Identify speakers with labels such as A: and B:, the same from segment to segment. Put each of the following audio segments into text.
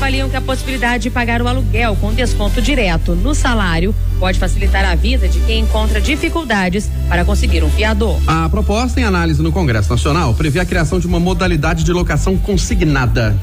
A: avaliam que a possibilidade de pagar o aluguel com desconto direto no salário pode facilitar a vida de quem encontra dificuldades para conseguir um fiador.
B: A proposta em análise no Congresso Nacional prevê a criação de uma modalidade de locação consignada.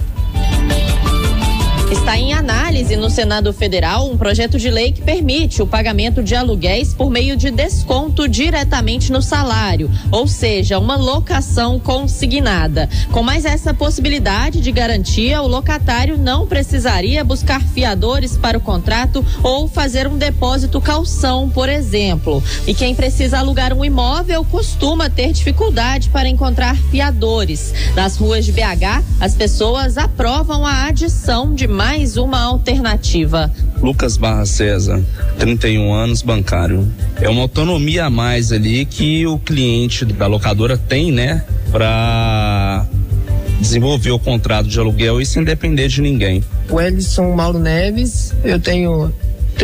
C: Está em análise no Senado Federal um projeto de lei que permite o pagamento de aluguéis por meio de desconto diretamente no salário, ou seja, uma locação consignada. Com mais essa possibilidade de garantia, o locatário não precisaria buscar fiadores para o contrato ou fazer um depósito calção, por exemplo. E quem precisa alugar um imóvel costuma ter dificuldade para encontrar fiadores. Nas ruas de BH, as pessoas aprovam a adição de mais uma alternativa.
D: Lucas Barra César, 31 anos, bancário. É uma autonomia a mais ali que o cliente da locadora tem, né? Para desenvolver o contrato de aluguel e sem depender de ninguém.
E: O Edson Mauro Neves, eu tenho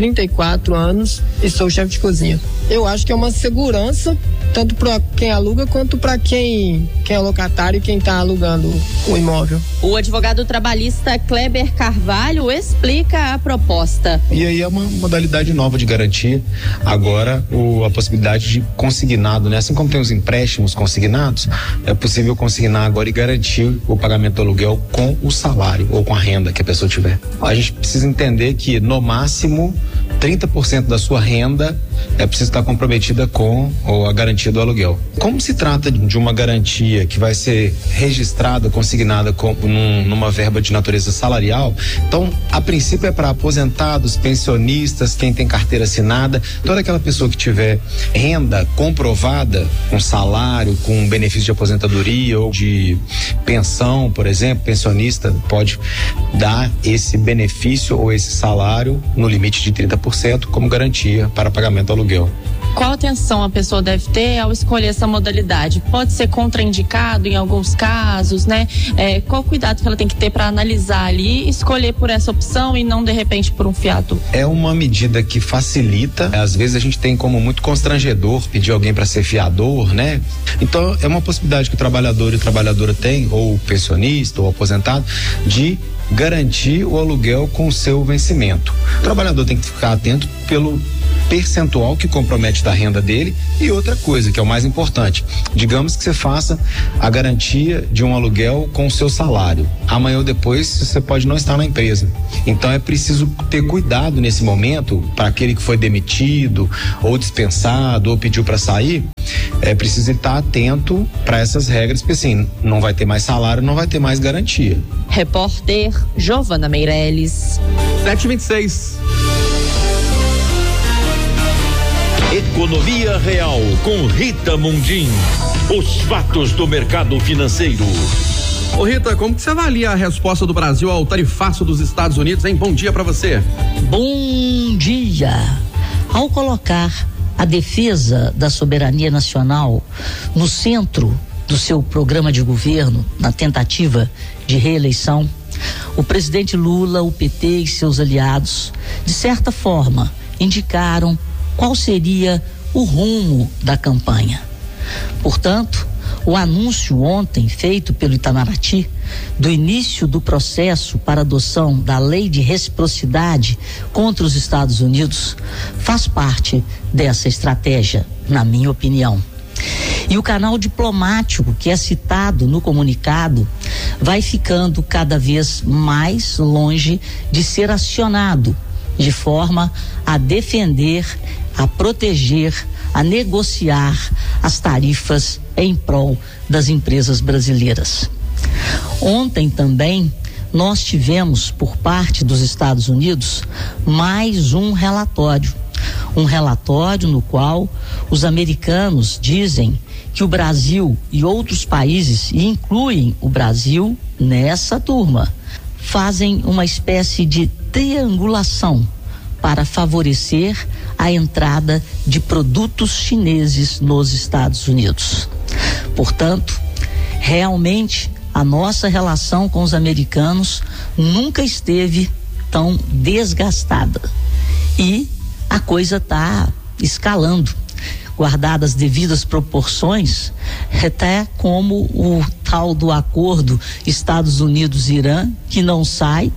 E: 34 anos e sou chefe de cozinha. Eu acho que é uma segurança tanto para quem aluga quanto para quem é locatário e quem está alugando o imóvel.
C: O advogado trabalhista Kleber Carvalho explica a proposta.
F: E aí é uma modalidade nova de garantia. Agora a possibilidade de consignado, né? Assim como tem os empréstimos consignados, é possível consignar agora e garantir o pagamento do aluguel com o salário ou com a renda que a pessoa tiver. A gente precisa entender que no máximo 30% da sua renda precisa estar comprometida com a garantia do aluguel. Como se trata de uma garantia que vai ser registrada, consignada numa verba de natureza salarial, então a princípio é para aposentados, pensionistas, quem tem carteira assinada, toda aquela pessoa que tiver renda comprovada, com salário, com benefício de aposentadoria ou de pensão, por exemplo, pensionista pode dar esse benefício ou esse salário no limite de 30% como garantia para pagamento do aluguel.
G: Qual atenção a pessoa deve ter ao escolher essa modalidade? Pode ser contraindicado em alguns casos, né? Qual cuidado que ela tem que ter para analisar ali e escolher por essa opção e não de repente por um fiador?
F: É uma medida que facilita. Às vezes a gente tem como muito constrangedor pedir alguém para ser fiador, né? Então é uma possibilidade que o trabalhador e a trabalhadora tem, ou o pensionista ou aposentado, de garantir o aluguel com o seu vencimento. O trabalhador tem que ficar atento pelo percentual que compromete da renda dele e outra coisa, que é o mais importante. Digamos que você faça a garantia de um aluguel com o seu salário. Amanhã ou depois você pode não estar na empresa. Então é preciso ter cuidado nesse momento para aquele que foi demitido ou dispensado ou pediu para sair. É preciso estar atento para essas regras, porque assim, não vai ter mais salário, não vai ter mais garantia.
C: Repórter Giovana Meirelles.
B: 7h26.
H: Economia Real com Rita Mundim. Os fatos do mercado financeiro.
B: Ô Rita, como que você avalia a resposta do Brasil ao tarifaço dos Estados Unidos, hein? Bom dia para você.
I: Bom dia. Ao colocar a defesa da soberania nacional no centro do seu programa de governo, na tentativa de reeleição, o presidente Lula, o PT e seus aliados, de certa forma, indicaram qual seria o rumo da campanha. Portanto, o anúncio ontem feito pelo Itamaraty do início do processo para adoção da lei de reciprocidade contra os Estados Unidos faz parte dessa estratégia, na minha opinião. E o canal diplomático que é citado no comunicado vai ficando cada vez mais longe de ser acionado, de forma a defender, a proteger, a negociar as tarifas em prol das empresas brasileiras. Ontem também nós tivemos por parte dos Estados Unidos mais um relatório no qual os americanos dizem que o Brasil e outros países, e incluem o Brasil nessa turma, fazem uma espécie de triangulação para favorecer a entrada de produtos chineses nos Estados Unidos. Portanto, realmente a nossa relação com os americanos nunca esteve tão desgastada e a coisa está escalando, guardadas as devidas proporções, até como o tal do acordo Estados Unidos-Irã, que não sai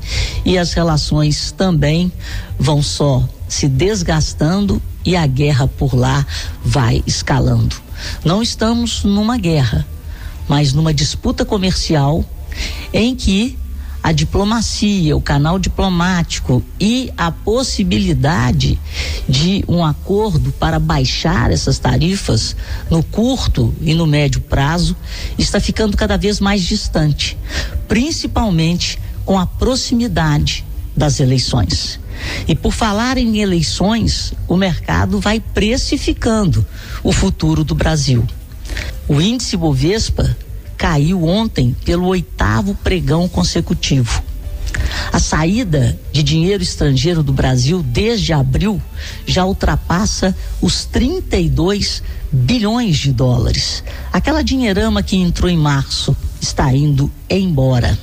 I: e as relações também vão só se desgastando e a guerra por lá vai escalando. Não estamos numa guerra, mas numa disputa comercial em que a diplomacia, o canal diplomático e a possibilidade de um acordo para baixar essas tarifas no curto e no médio prazo está ficando cada vez mais distante, principalmente com a proximidade das eleições. E por falar em eleições, o mercado vai precificando o futuro do Brasil. O índice Bovespa caiu ontem pelo 8º pregão consecutivo. A saída de dinheiro estrangeiro do Brasil desde abril já ultrapassa os 32 bilhões de dólares. Aquela dinheirama que entrou em março está indo embora.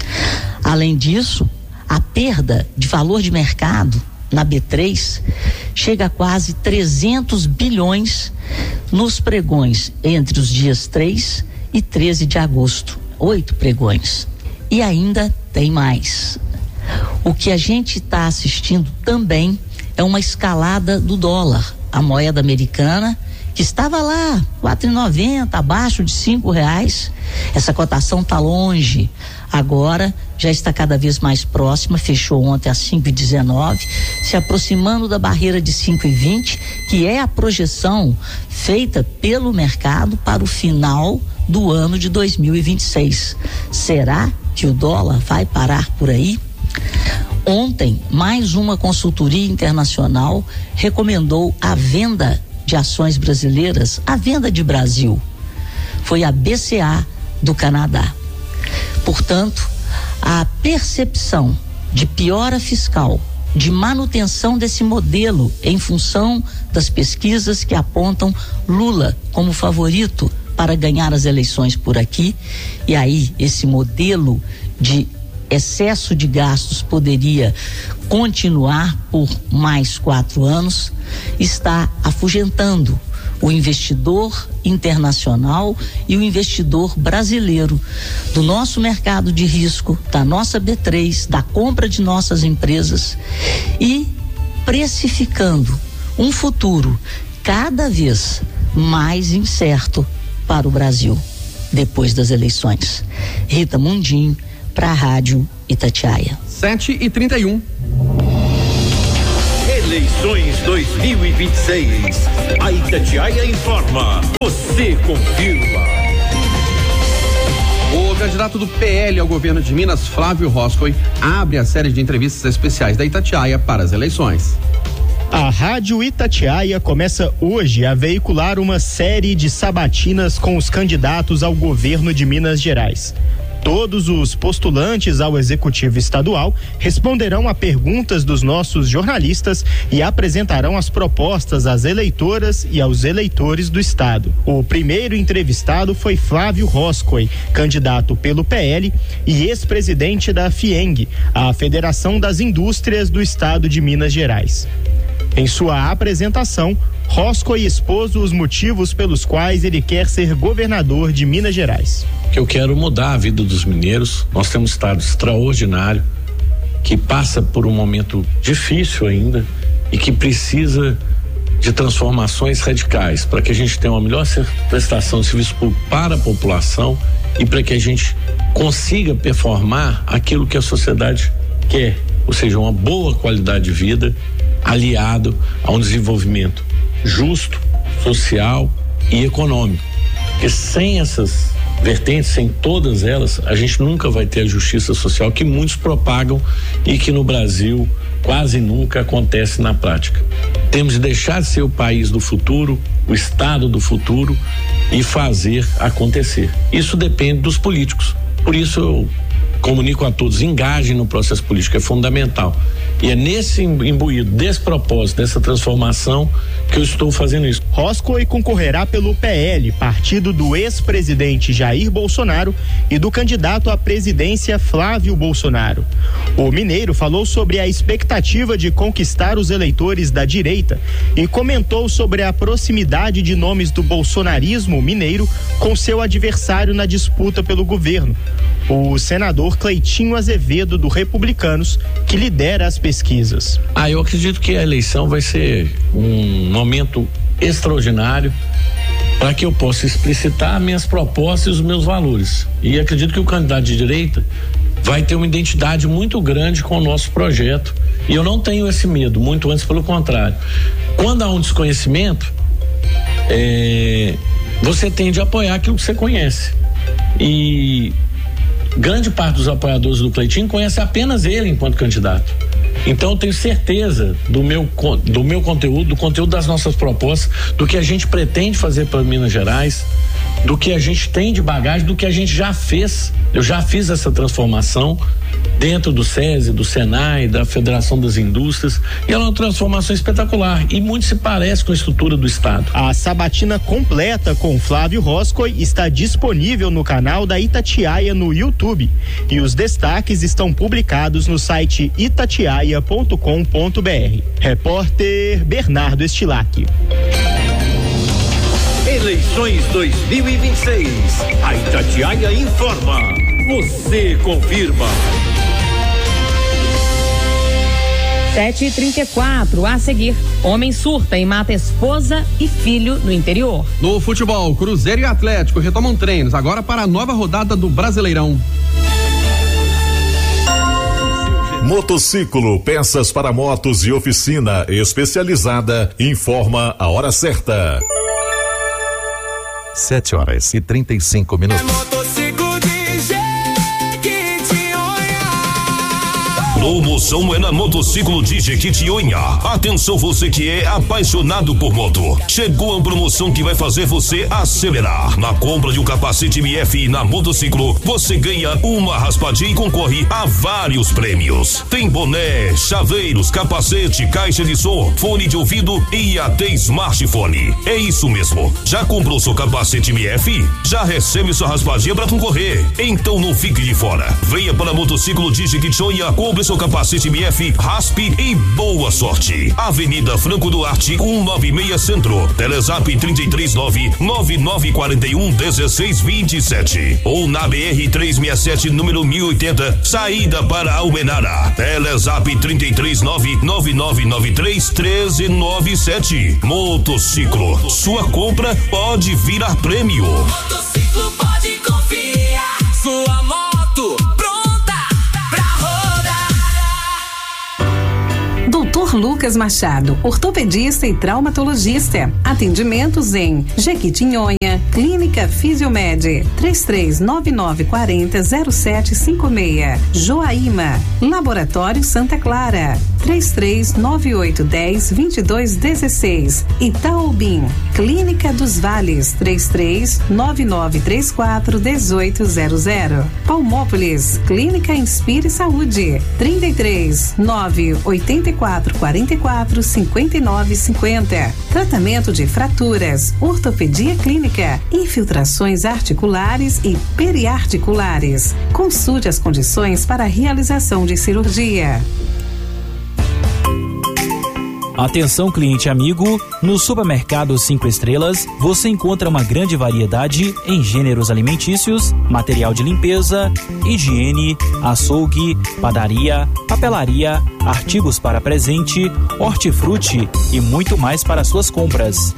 I: Além disso, a perda de valor de mercado na B3 chega a quase 300 bilhões nos pregões entre os dias 3 e 13 de agosto, 8 pregões. E ainda tem mais. O que a gente está assistindo também é uma escalada do dólar, a moeda americana, que estava lá, R$4,90, abaixo de R$5. Essa cotação está longe. Agora já está cada vez mais próxima, fechou ontem a 5,19, se aproximando da barreira de 5,20, que é a projeção feita pelo mercado para o final do ano de 2026. Será que o dólar vai parar por aí? Ontem, mais uma consultoria internacional recomendou a venda de ações brasileiras, a venda de Brasil. Foi a BCA do Canadá. Portanto, a percepção de piora fiscal, de manutenção desse modelo em função das pesquisas que apontam Lula como favorito para ganhar as eleições por aqui, e aí esse modelo de excesso de gastos poderia continuar por mais 4 anos, está afugentando o investidor internacional e o investidor brasileiro do nosso mercado de risco, da nossa B3, da compra de nossas empresas e precificando um futuro cada vez mais incerto para o Brasil depois das eleições. Rita Mundim, para a Rádio Itatiaia.
B: 7h31.
H: Eleições 2026. A Itatiaia informa. Você confirma.
B: O candidato do PL ao governo de Minas, Flávio Roscoe, abre a série de entrevistas especiais da Itatiaia para as eleições.
J: A Rádio Itatiaia começa hoje a veicular uma série de sabatinas com os candidatos ao governo de Minas Gerais. Todos os postulantes ao executivo estadual responderão a perguntas dos nossos jornalistas e apresentarão as propostas às eleitoras e aos eleitores do estado. O primeiro entrevistado foi Flávio Roscoe, candidato pelo PL e ex-presidente da FIENG, a Federação das Indústrias do Estado de Minas Gerais. Em sua apresentação, Roscoe expôs os motivos pelos quais ele quer ser governador de Minas Gerais.
K: Eu quero mudar a vida dos mineiros. Nós temos um estado extraordinário que passa por um momento difícil ainda e que precisa de transformações radicais para que a gente tenha uma melhor prestação de serviço público para a população e para que a gente consiga performar aquilo que a sociedade quer, ou seja, uma boa qualidade de vida aliado a um desenvolvimento justo, social e econômico. Porque sem essas vertentes, sem todas elas, a gente nunca vai ter a justiça social que muitos propagam e que no Brasil quase nunca acontece na prática. Temos de deixar de ser o país do futuro, o estado do futuro e fazer acontecer. Isso depende dos políticos. Por isso eu comunico a todos, engajem no processo político, é fundamental. E é nesse imbuído, desse propósito, dessa transformação que eu estou fazendo isso.
J: Roscoe concorrerá pelo PL, partido do ex-presidente Jair Bolsonaro e do candidato à presidência Flávio Bolsonaro. O mineiro falou sobre a expectativa de conquistar os eleitores da direita e comentou sobre a proximidade de nomes do bolsonarismo mineiro com seu adversário na disputa pelo governo. o senador Cleitinho Azevedo, do Republicanos, que lidera as pesquisas.
K: Eu acredito que a eleição vai ser um momento extraordinário para que eu possa explicitar minhas propostas e os meus valores. E acredito que o candidato de direita vai ter uma identidade muito grande com o nosso projeto. E eu não tenho esse medo, muito antes pelo contrário. Quando há um desconhecimento, você tende a apoiar aquilo que você conhece. E grande parte dos apoiadores do Cleitinho conhece apenas ele enquanto candidato. Então eu tenho certeza do meu conteúdo, do conteúdo das nossas propostas, do que a gente pretende fazer para Minas Gerais, do que a gente tem de bagagem, do que a gente já fez. Eu já fiz essa transformação dentro do SESI, do SENAI, da Federação das Indústrias, e ela é uma transformação espetacular e muito se parece com a estrutura do Estado.
J: A sabatina completa com Flávio Roscoe está disponível no canal da Itatiaia no YouTube e os destaques estão publicados no site itatiaia.com.br. Repórter Bernardo Estilac.
H: Eleições 2026. A Itatiaia informa. Você confirma.
A: 7h34, a seguir, homem surta e mata esposa e filho no interior.
B: No futebol, Cruzeiro e Atlético retomam treinos agora para a nova rodada do Brasileirão.
L: Motociclo, peças para motos e oficina especializada, informa a hora certa. 7h35.
M: Promoção é na Motociclo de Jequitinhonha. Atenção você que é apaixonado por moto. Chegou a promoção que vai fazer você acelerar. Na compra de um capacete MF na Motociclo, você ganha uma raspadinha e concorre a vários prêmios. Tem boné, chaveiros, capacete, caixa de som, fone de ouvido e até smartphone. É isso mesmo. Já comprou seu capacete MF? Já recebe sua raspadinha para concorrer. Então não fique de fora. Venha para a Motociclo de Jequitinhonha, compre seu capacete MF, raspe e boa sorte. Avenida Franco Duarte, 196 Centro. Telezap 339-9941-1627. Ou na BR 367, número 1080, saída para Almenara. Telezap 339-9993-1397. Motociclo, sua compra pode virar prêmio.
N: Motociclo pode confiar. Sua moto
O: Dr. Lucas Machado, ortopedista e traumatologista. Atendimentos em Jequitinhonha, Clínica Fisiomed, 3399400756. Joaíma, Laboratório Santa Clara, 3398102216. Itaobim, Clínica dos Vales, 3399341800. Palmópolis, Clínica Inspire Saúde, 33-984-44-5950. Tratamento de fraturas, ortopedia clínica, infiltrações articulares e periarticulares. Consulte as condições para a realização de cirurgia.
P: Atenção cliente amigo, no Supermercado 5 Estrelas você encontra uma grande variedade em gêneros alimentícios, material de limpeza, higiene, açougue, padaria, papelaria, artigos para presente, hortifruti e muito mais para suas compras.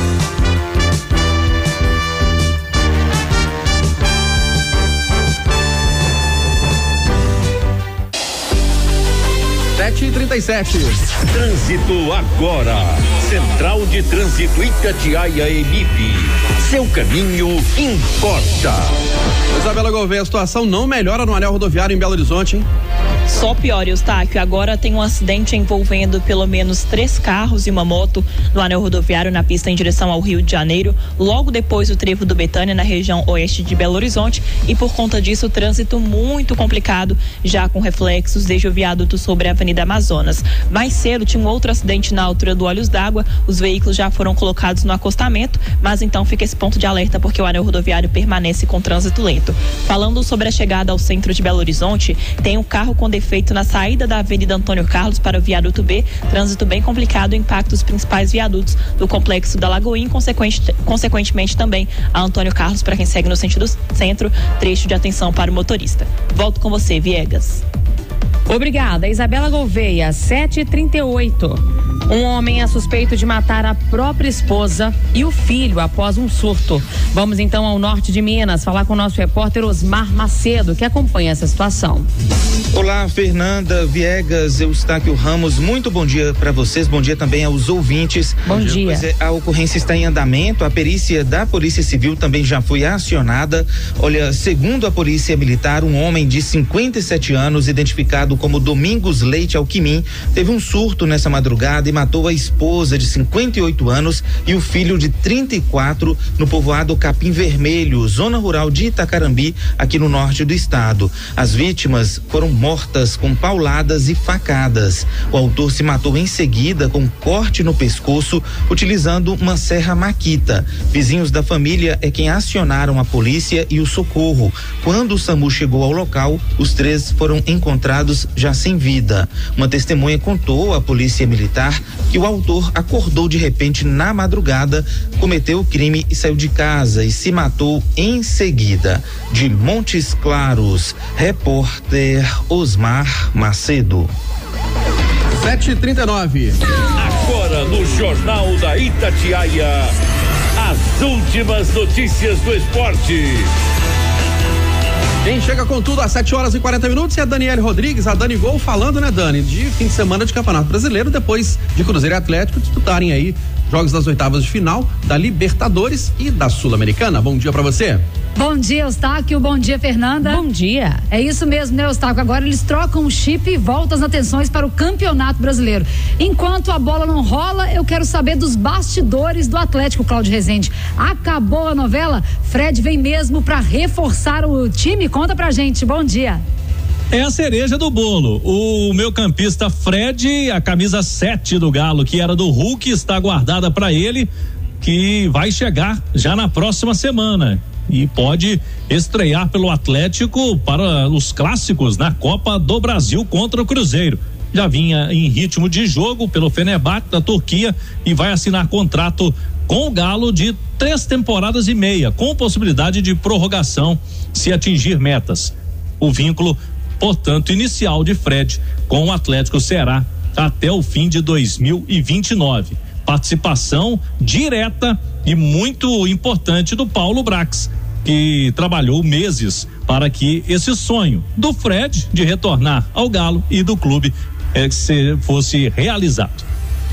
B: e 37.
H: Trânsito agora. Central de Trânsito Itatiaia EMIP. Seu caminho importa.
B: Isabela Gouveia, a situação não melhora no anel rodoviário em Belo Horizonte, hein?
G: Só piora, Eustáquio. Agora tem um acidente envolvendo pelo menos 3 carros e uma moto no anel rodoviário na pista em direção ao Rio de Janeiro, logo depois do trevo do Betânia, na região oeste de Belo Horizonte, e por conta disso o trânsito muito complicado, já com reflexos desde o viaduto sobre a Avenida Amazonas. Mais cedo tinha um outro acidente na altura do Olhos d'Água, os veículos já foram colocados no acostamento, mas então fica esse ponto de alerta porque o anel rodoviário permanece com trânsito lento. Falando sobre a chegada ao centro de Belo Horizonte, tem um carro com defeito na saída da Avenida Antônio Carlos para o viaduto B, trânsito bem complicado, impacta os principais viadutos do complexo da Lagoinha, consequentemente também a Antônio Carlos para quem segue no sentido centro, trecho de atenção para o motorista. Volto com você, Viegas.
A: Obrigada, Isabela Gouveia, 7h38. Um homem é suspeito de matar a própria esposa e o filho após um surto. Vamos então ao norte de Minas falar com o nosso repórter Osmar Macedo, que acompanha essa situação.
Q: Olá, Fernanda, Viegas, Eustáquio Ramos, muito bom dia para vocês, bom dia também aos ouvintes.
A: Bom dia.
Q: Pois é, a ocorrência está em andamento, a perícia da Polícia Civil também já foi acionada. Olha, segundo a Polícia Militar, um homem de 57 anos, identificado como Domingos Leite Alquimim, teve um surto nessa madrugada e matou a esposa de 58 anos e o filho de 34 no povoado Capim Vermelho, zona rural de Itacarambi, aqui no norte do estado. As vítimas foram mortas com pauladas e facadas. O autor se matou em seguida com um corte no pescoço, utilizando uma serra maquita. Vizinhos da família é quem acionaram a polícia e o socorro. Quando o SAMU chegou ao local, os três foram encontrados já sem vida. Uma testemunha contou à Polícia Militar que o autor acordou de repente na madrugada, cometeu o crime e saiu de casa e se matou em seguida. De Montes Claros, repórter Osmar Macedo.
B: 7h39.
H: Agora no Jornal da Itatiaia, as últimas notícias do esporte.
B: Quem chega com tudo às 7h40 é a Daniele Rodrigues, a Dani Gol, falando, né, Dani, de fim de semana de Campeonato Brasileiro, depois de Cruzeiro e Atlético disputarem aí jogos das oitavas de final da Libertadores e da Sul-Americana. Bom dia pra você.
R: Bom dia, Eustáquio. Bom dia, Fernanda.
A: Bom dia.
R: É isso mesmo, né, Eustáquio? Agora eles trocam o chip e voltam as atenções para o Campeonato Brasileiro. Enquanto a bola não rola, eu quero saber dos bastidores do Atlético, Cláudio Rezende. Acabou a novela? Fred vem mesmo para reforçar o time? Conta pra gente. Bom dia.
S: É a cereja do bolo. O meu campista Fred, a camisa 7 do Galo, que era do Hulk, está guardada para ele, que vai chegar já na próxima semana e pode estrear pelo Atlético para os clássicos na Copa do Brasil contra o Cruzeiro. Já vinha em ritmo de jogo pelo Fenerbahçe da Turquia e vai assinar contrato com o Galo de 3 temporadas e meia, com possibilidade de prorrogação se atingir metas. O vínculo, portanto, inicial de Fred com o Atlético será até o fim de 2029. Participação direta e muito importante do Paulo Brax, que trabalhou meses para que esse sonho do Fred de retornar ao Galo e do clube fosse realizado.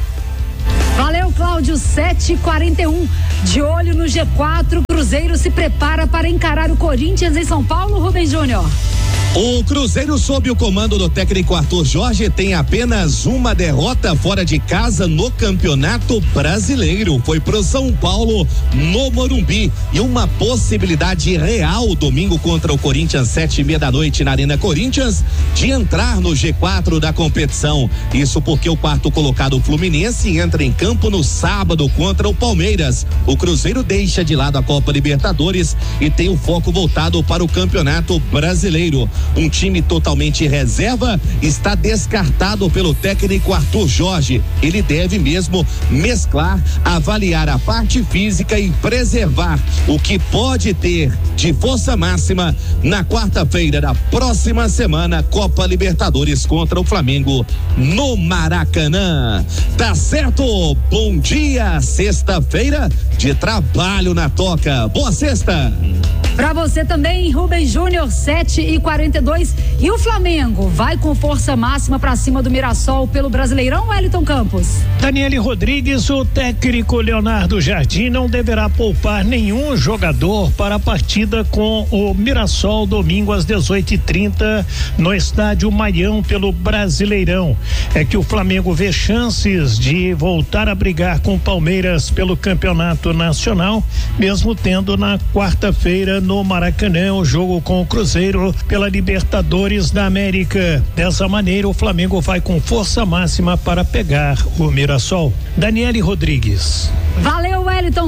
R: Valeu, Cláudio. 7h41. De olho no G4, Cruzeiro se prepara para encarar o Corinthians em São Paulo. Rubens Júnior.
T: O Cruzeiro, sob o comando do técnico Arthur Jorge, tem apenas uma derrota fora de casa no Campeonato Brasileiro. Foi pro São Paulo, no Morumbi, e uma possibilidade real domingo contra o Corinthians, 7h30 da noite na Arena Corinthians, de entrar no G4 da competição. Isso porque o quarto colocado Fluminense entra em campo no sábado contra o Palmeiras. O Cruzeiro deixa de lado a Copa Libertadores e tem o foco voltado para o Campeonato Brasileiro. Um time totalmente reserva está descartado pelo técnico Arthur Jorge. Ele deve mesmo mesclar, avaliar a parte física e preservar o que pode ter de força máxima na quarta-feira da próxima semana, Copa Libertadores contra o Flamengo no Maracanã. Tá certo? Bom dia, sexta-feira de trabalho na toca. Boa sexta!
R: Pra você também, Rubens Júnior, 7h42. E o Flamengo vai com força máxima pra cima do Mirassol pelo Brasileirão, Wellington Campos?
U: Daniele Rodrigues, o técnico Leonardo Jardim não deverá poupar nenhum jogador para a partida com o Mirassol domingo às 18h30 no estádio Maião pelo Brasileirão. É que o Flamengo vê chances de voltar a brigar com o Palmeiras pelo Campeonato Nacional, mesmo tendo na quarta-feira no Maracanã o jogo com o Cruzeiro pela Libertadores da América. Dessa maneira, o Flamengo vai com força máxima para pegar o Mirassol. Daniele Rodrigues.
R: Valeu, Wellington,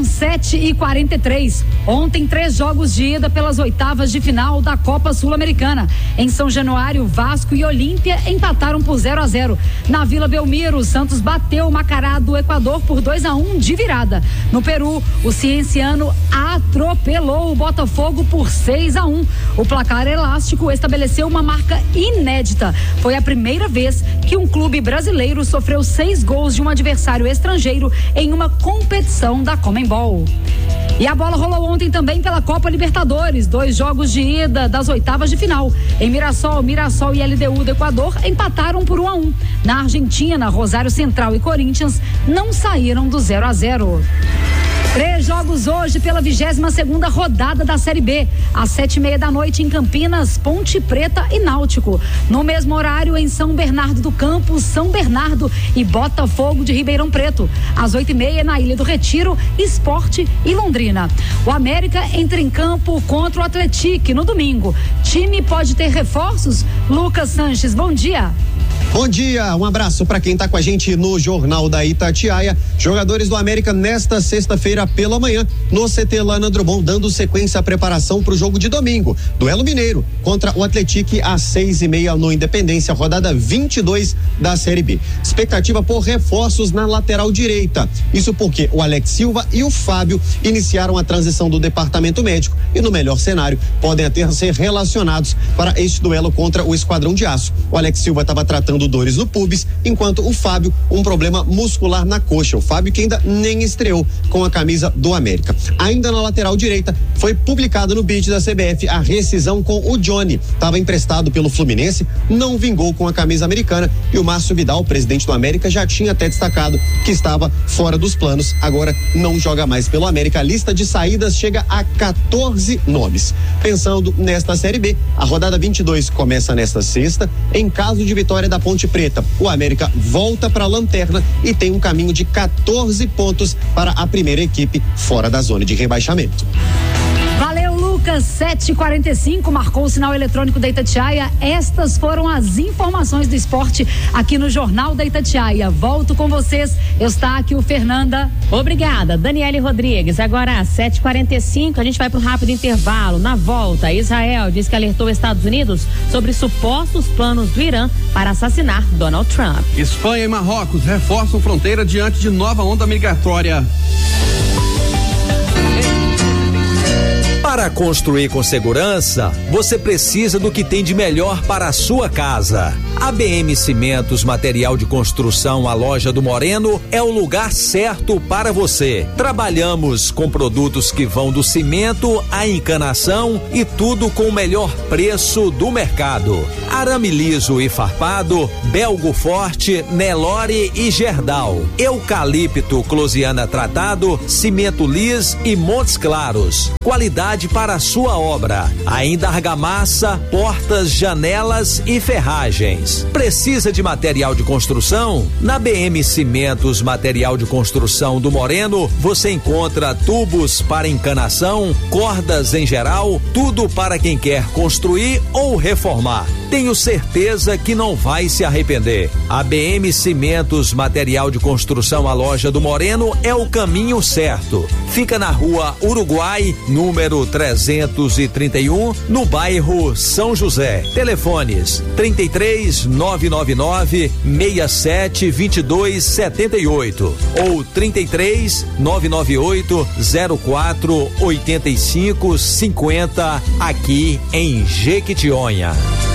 R: 7h43. Ontem, 3 jogos de ida pelas oitavas de final da Copa Sul-Americana. Em São Januário, Vasco e Olímpia empataram por 0-0. Na Vila Belmiro, o Santos bateu o Macará do Equador por 2-1 de virada. No Peru, o Cienciano atropelou o Botafogo por 6-1. O placar elástico estabeleceu uma marca inédita. Foi a primeira vez que um clube brasileiro sofreu 6 gols de um adversário estrangeiro em uma competição da Conmebol. E a bola rolou ontem também pela Copa Libertadores, 2 jogos de ida das oitavas de final. Em Mirassol e LDU do Equador empataram por 1-1. Na Argentina, Rosário Central e Corinthians não saíram do 0-0. 3 jogos hoje pela 22ª rodada da Série B. Às 7h30 da noite em Campinas, Ponte Preta e Náutico. No mesmo horário em São Bernardo do Campo, São Bernardo e Botafogo de Ribeirão Preto. Às 8h30 na Ilha do Retiro, Sport e Londrina. O América entra em campo contra o Atlético no domingo. Time pode ter reforços? Lucas Sanches, bom dia.
D: Bom dia, um abraço para quem tá com a gente no Jornal da Itatiaia. Jogadores do América nesta sexta-feira pela manhã no CT Lana Drummond, dando sequência à preparação para o jogo de domingo. Duelo mineiro contra o Atlético às 6h30 no Independência, rodada 22 da Série B. Expectativa por reforços na lateral direita. Isso porque o Alex Silva e o Fábio iniciaram a transição do departamento médico e, no melhor cenário, podem até ser relacionados para este duelo contra o Esquadrão de Aço. O Alex Silva estava tratando dores no pubis, enquanto o Fábio um problema muscular na coxa. O Fábio que ainda nem estreou com a camisa do América. Ainda na lateral direita, foi publicado no BID da CBF a rescisão com o Johnny. Estava emprestado pelo Fluminense, não vingou com a camisa americana e o Márcio Vidal, presidente do América, já tinha até destacado que estava fora dos planos. Agora não joga mais pelo América. A lista de saídas chega a 14 nomes. Pensando nesta Série B, a rodada 22 começa nesta sexta. Em caso de vitória da Ponte Preta, o América volta para a lanterna e tem um caminho de 14 pontos para a primeira equipe fora da zona de rebaixamento.
R: Valeu, Lucas. 7h45, marcou o sinal eletrônico da Itatiaia. Estas foram as informações do esporte aqui no Jornal da Itatiaia. Volto com vocês, Eustáquio, Fernanda.
A: Obrigada, Daniele Rodrigues. Agora às 7h45, a gente vai para o rápido intervalo. Na volta, Israel diz que alertou Estados Unidos sobre supostos planos do Irã para assassinar Donald Trump.
B: Espanha e Marrocos reforçam fronteira diante de nova onda migratória.
V: Para construir com segurança, você precisa do que tem de melhor para a sua casa. A BM Cimentos, material de construção, a loja do Moreno, é o lugar certo para você. Trabalhamos com produtos que vão do cimento à encanação e tudo com o melhor preço do mercado. Arame liso e farpado, Belgo Forte, Nelore e Gerdau. Eucalipto Closiana tratado, cimento lis e Montes Claros. Qualidade para a sua obra. Ainda argamassa, portas, janelas e ferragens. Precisa de material de construção? Na BM Cimentos, material de construção do Moreno, você encontra tubos para encanação, cordas em geral, tudo para quem quer construir ou reformar. Tenho certeza que não vai se arrepender. A BM Cimentos, material de construção, a loja do Moreno, é o caminho certo. Fica na Rua Uruguai, número 331, no bairro São José. Telefones 33 999 67 22 78 ou 33 998 04 85 50 aqui em Jequitinhonha.